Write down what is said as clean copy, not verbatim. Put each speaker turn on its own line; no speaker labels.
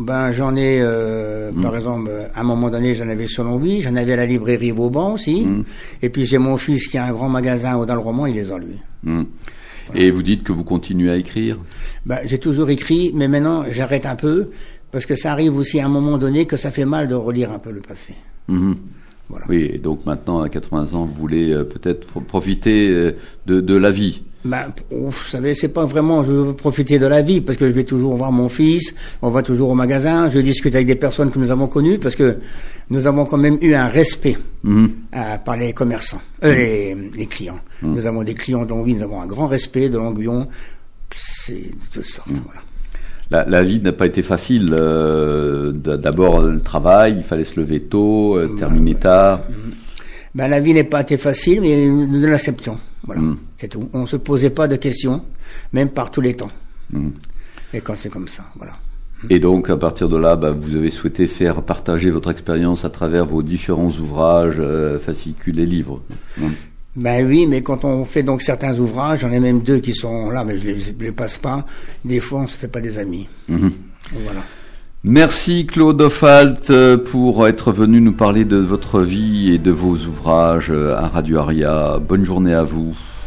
Ben, j'en ai, par exemple, à un moment donné, j'en avais sur Longwy, j'en avais à la librairie Vauban aussi, et puis j'ai mon fils qui a un grand magasin dans le roman, il les a lus.
Voilà. Et vous dites que vous continuez à écrire?
Ben, j'ai toujours écrit, mais maintenant, j'arrête un peu, parce que ça arrive aussi à un moment donné que ça fait mal de relire un peu le passé. Voilà.
Oui, et donc maintenant, à 80 ans, vous voulez peut-être profiter de la vie.
Ben, vous savez, c'est pas vraiment, je veux profiter de la vie, parce que je vais toujours voir mon fils, on va toujours au magasin, je discute avec des personnes que nous avons connues, parce que nous avons quand même eu un respect par les commerçants, les clients. Nous avons des clients de Longwy, nous avons un grand respect de Longuyon, c'est de toute sorte, voilà.
La vie n'a pas été facile. D'abord le travail, il fallait se lever tôt, terminer tard.
Ben, la vie n'est pas été facile, mais nous l'acceptions. Voilà, c'est tout. On se posait pas de questions, même par tous les temps. Et quand c'est comme ça, voilà.
Et donc, à partir de là, vous avez souhaité faire partager votre expérience à travers vos différents ouvrages, fascicules et livres.
Ben oui, mais quand on fait donc certains ouvrages, j'en ai même 2 qui sont là, mais je les passe pas. Des fois, on se fait pas des amis. Voilà.
Merci Claude Offalt pour être venu nous parler de votre vie et de vos ouvrages à Radio Aria. Bonne journée à vous.